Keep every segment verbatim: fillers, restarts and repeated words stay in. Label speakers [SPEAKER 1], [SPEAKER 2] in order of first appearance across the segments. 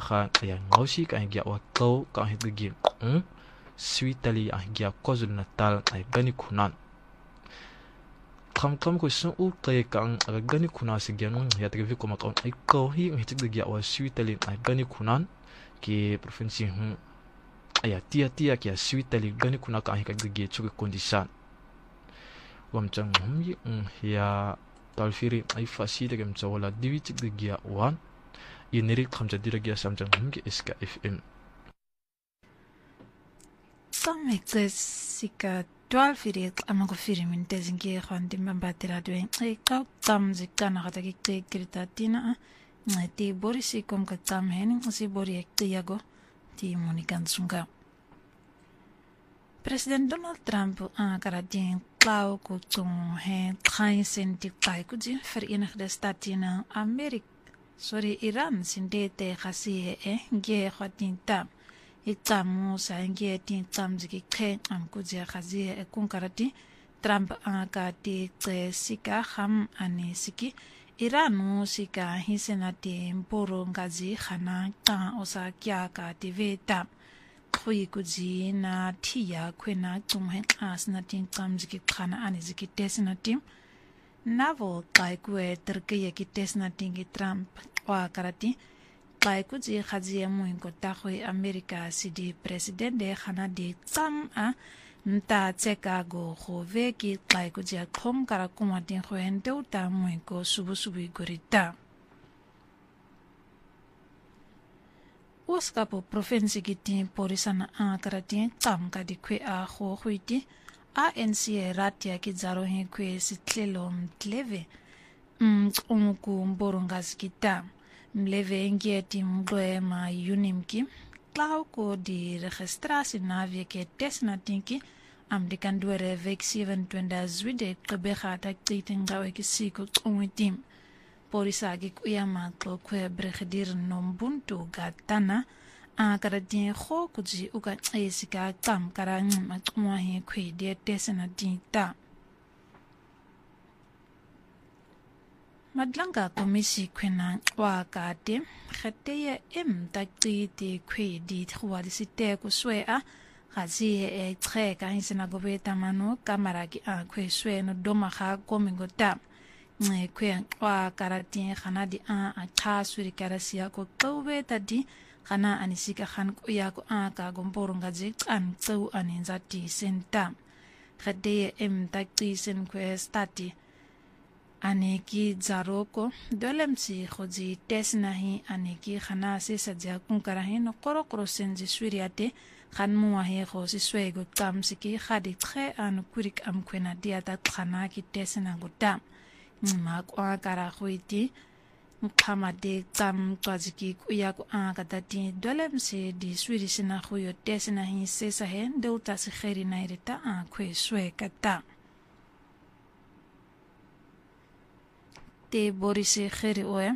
[SPEAKER 1] kha ya ngosi ka ngia wa to ka hidgi um suitali a ngia KwaZulu Natal ai gani kunan kam kam ko sun u kay kan aga gani kuna si gianun ya tagi ko makon ai ko hi hidgi wa suitali ai gani kunan ki provinsi hu aya tia tia ki suitali gani kuna ka hidgi chuki kondisan wamchang humyi ya talfiri ay fasida gam wala diwi tigdi gia wan iniri khamja diragia samjang humgi iska F M
[SPEAKER 2] Samekse sika talfiri amago firi min tezingi khandi mambatira dwe ay ka tam zikana khata ki krita tina ti borisi kom ka tam hen si bori ektiago ti monikan sunga President Donald Trump aan karadien klauw ko tung he trein senti kai ko di Verenigde Staten Amerika sorry Iran sinde te khasi e ge khatin tam itamu sa ge tin tam ziki khe am ko je khazi e kun karati Trump aan ka ti te sika ham ani siki Iran mu sika hisenati mporo ngazi khana ta osa kya ka ti veta Kui kuji na tia kwena tumhen as na tin tamziki khana ani ziki tesna tim navo kai kwe terke ki tesna tingi Trump wa karati kai kuji khaji mu ko ta khoi America sidi president de khana di tam a nta cheka go khove ki kai kuji khom kara kuma tin khoen deuta mu ko subu subu gorita Uskapo provinsi giti porisana a karati tam ka di kwe a kho khwiti A N C ratia ki zaro he kwe sitlelo mtleve mm umuku mborongas kita mleve ngeti mgwe ma unimki klau ko di registrasie na vie ke tesna tinki am de kan duere vek seventy-two zwide kebega dat titinga we ki siko tumutim Porisagi kuyama ko kwe brigadier nombuntu gatana a karadien kho kuji uga esika tam karang matwa he kwe de tesena dinta Madlanga komisi kwena wa kate khateye em takti te kwe di thwali site ko swea khazi e tre ka hisena go beta mano kamera ki a kwe swe no doma kha komingota Nge kwe wa karatin khana di a a tha suri karasia ko towe tadi khana anisika khan ko ya ko a ka gomboro ngaji an tsu aninzati senta khade em takti sen kwe stati aneki zaroko dolemsi khoji tesnahi aneki khana se sajja kun karahin no koro koro senji suriate khan muwa he kho si swego tam siki khadi tre an kurik am kwena diata khana ki tesna gutam ma kwa kara khwiti mkhama de tam twaziki kuya ku a katati dolem se di swiri sina khuyo tesna hi se sa he deuta se kheri na irita a khwe swe kata te borise kheri oe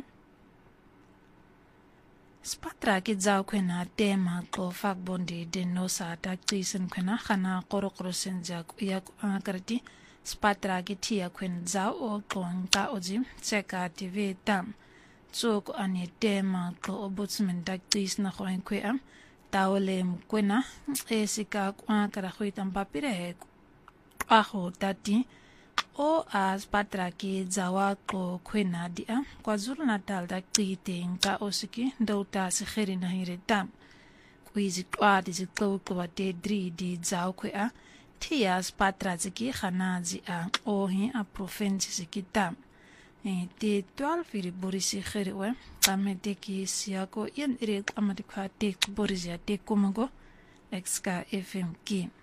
[SPEAKER 2] spatra ki zaw kwena tema ko fak bondi de no sa ta tisen kwena khana qorokro senja kuya ku a karati Spatra gitia kwen zao o kong ka oji cheka tv tam chok ani tema ko obutsman daktis na khoin kwe am taole mkwena esika kwa kara khoitam papire aho tati o a spatra ki zawa ko kwena dia KwaZulu Natal dakti nka osiki ndauta se kheri na hireta kwizi kwa dizi ko ko te dri di zao kwe a Tia spatra ziki khanazi a ohi a provinsi zikita. E te twaalf iri borisi kheriwe kamete ki siako yen iri amadikwa tek borisi a tek kumago X K F M ki.